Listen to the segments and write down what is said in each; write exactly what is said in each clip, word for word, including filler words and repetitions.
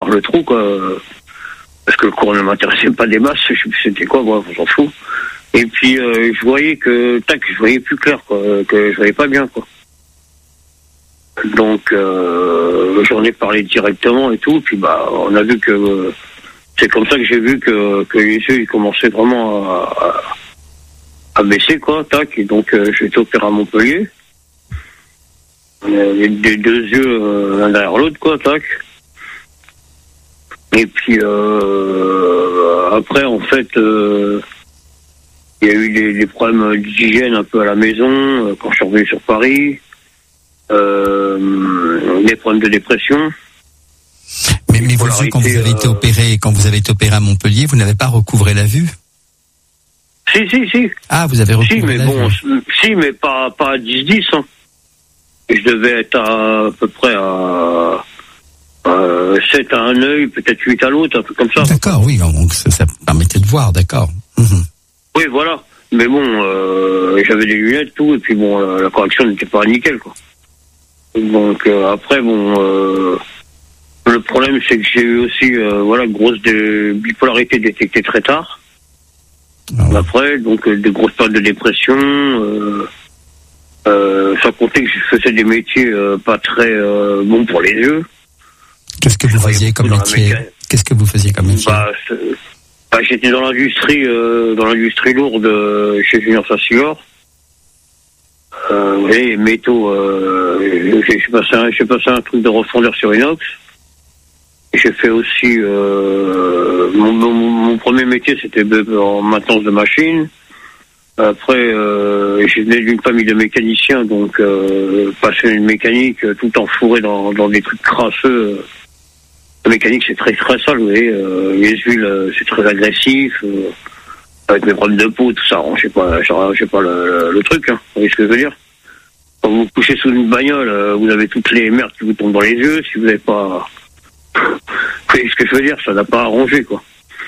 le trou, quoi. Parce que le cours ne m'intéressait pas des masses, je sais plus c'était quoi, bref, on s'en fout. Et puis, euh, je voyais que, tac, je voyais plus clair, quoi, que je voyais pas bien, quoi. Donc, euh, j'en ai parlé directement et tout, puis bah, on a vu que, euh, c'est comme ça que j'ai vu que, que les yeux, ils commençaient vraiment à, à, à baisser, quoi, tac, et donc, euh, j'ai été opéré à Montpellier. Euh, les, les deux yeux, euh, l'un derrière l'autre, quoi, tac. Et puis, euh, après, en fait, euh, il y a eu des, des problèmes d'hygiène un peu à la maison, euh, quand je suis revenu sur Paris. Euh, des problèmes de dépression. Mais, mais vos yeux, quand vous avez été opéré, quand vous avez été opéré à Montpellier, vous n'avez pas recouvré la vue? Si, si, si. Ah, vous avez recouvré si, mais la bon, vue. Si, mais pas, pas à dix dix, hein. Je devais être à, à peu près à, à sept à un œil, peut-être huit à l'autre, un peu comme ça. D'accord, oui, donc ça, ça permettait de voir, d'accord. Mmh. Oui, voilà. Mais bon, euh, j'avais des lunettes, tout, et puis bon, la, la correction n'était pas nickel, quoi. Donc euh, après, bon, euh, le problème, c'est que j'ai eu aussi, euh, voilà, grosse de, bipolarité détectée très tard. Ah ouais. Après, donc, euh, des grosses périodes de dépression, euh, euh, sans compter que je faisais des métiers euh, pas très euh, bons pour les yeux. Qu'est-ce que vous faisiez comme métier? Qu'est-ce que vous faisiez comme métier? Bah, bah, j'étais dans l'industrie, euh, dans l'industrie lourde euh, chez Junior Saint-Cyr. Euh, vous voyez, métaux, euh, j'ai passé, un, j'ai passé un truc de refondeur sur inox. J'ai fait aussi, euh, mon, mon, mon premier métier, c'était en maintenance de machines. Après, euh, j'ai venu d'une famille de mécaniciens, donc euh, passionné de mécanique, tout enfouré dans, dans des trucs crasseux. La mécanique, c'est très très sale, vous voyez. Euh, les huiles, c'est très agressif. Euh, avec mes problèmes de peau, tout ça, je sais pas, je sais pas le, le, le truc, hein. Vous voyez ce que je veux dire? Quand vous vous couchez sous une bagnole, euh, vous avez toutes les merdes qui vous tombent dans les yeux, si vous n'avez pas... Vous voyez ce que je veux dire? Ça n'a pas arrangé, quoi.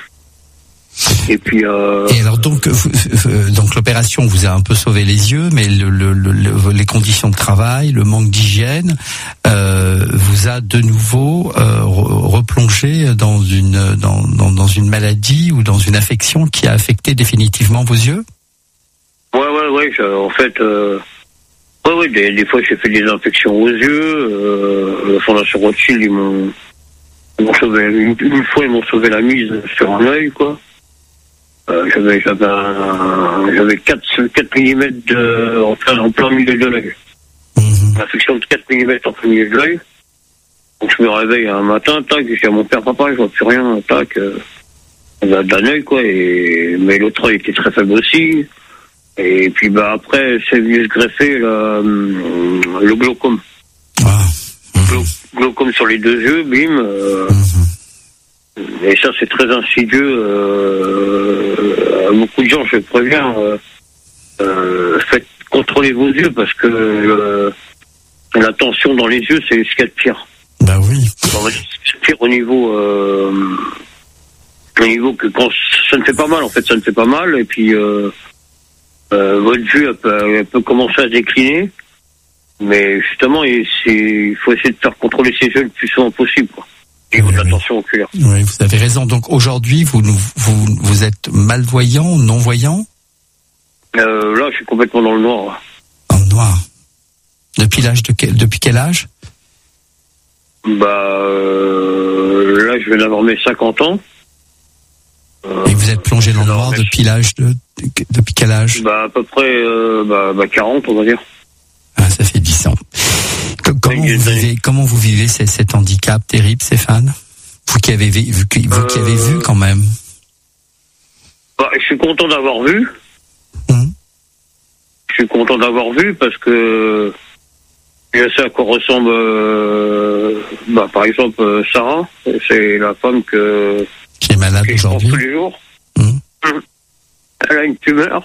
Et puis... Euh... Et alors, donc, euh, donc l'opération vous a un peu sauvé les yeux, mais le, le, le, le, les conditions de travail, le manque d'hygiène, euh, vous a de nouveau euh, replongé dans une, dans, dans, dans une maladie ou dans une affection qui a affecté définitivement vos yeux? Ouais, ouais, ouais, je, en fait... Euh... Ouais, ouais, des, des fois j'ai fait des infections aux yeux, euh, la Fondation Rothschild, ils m'ont, ils m'ont sauvé, une, une fois ils m'ont sauvé la mise sur un œil, quoi. Euh, j'avais, j'avais un, j'avais quatre millimètres de, en plein, en plein milieu de l'œil. Mmh. Une infection de quatre millimètres en plein milieu de l'œil. Donc je me réveille un matin, tac, je dis à mon père, papa, je vois plus rien, tac, euh, d'un œil, quoi, et, mais l'autre œil était très faible aussi. Et puis bah après c'est venu se greffer le, le glaucome. Ah. Mmh. Glau, glaucome sur les deux yeux, bim. Euh, mmh. Et ça c'est très insidieux. Euh, à beaucoup de gens, je préviens, euh, euh, faites contrôler vos yeux parce que euh, la tension dans les yeux c'est ce qu'il y a de pire. Bah oui. C'est pire au niveau, euh, au niveau que quand ça ne fait pas mal en fait, ça ne fait pas mal et puis. Euh, Euh, votre vue elle peut, elle peut commencer à décliner, mais justement il, il faut essayer de faire contrôler ses yeux le plus souvent possible, quoi, au niveau oui, de la tension oculaire. Oui, vous avez raison. Donc aujourd'hui, vous vous vous êtes malvoyant, non-voyant? euh, Là, je suis complètement dans le noir. Dans le noir. Depuis l'âge de quel, depuis quel âge? Bah euh, là, je viens d'avoir mes cinquante ans. Euh, Et vous êtes plongé dans le noir depuis l'âge de, de depuis quel âge? Bah à peu près euh, bah, bah quarante, on va dire. Ah, ça fait dix ans. Que, comment, vous vivez, comment vous vivez cet, cet handicap terrible, Stéphane? Vous qui avez vu, vous, qui, vous euh, qui avez vu quand même. Bah, je suis content d'avoir vu. Hum. Je suis content d'avoir vu parce que je sais à quoi ressemble. Euh, bah par exemple euh, Sarah, c'est la femme que. Qui est malade qui aujourd'hui. Tous les jours. Mmh. Elle a une tumeur.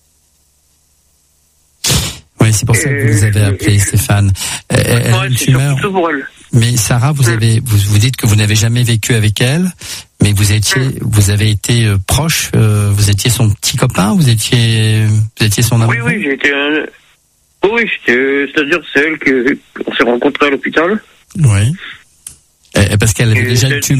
Oui, c'est pour ça que vous nous avez appelé, et, Stéphane. Elle, elle a une tumeur. Pour elle. Mais Sarah, vous mmh. avez, vous, vous dites que vous n'avez jamais vécu avec elle, mais vous étiez, mmh. vous avez été euh, proche. Euh, vous étiez son petit copain. Vous étiez, vous étiez son amoureux. Oui, oui, j'étais. Un... Oh, oui, j'étais. C'est-à-dire, c'est elle qu'on s'est rencontrés à l'hôpital. Oui. Et, parce qu'elle avait et déjà une tumeur.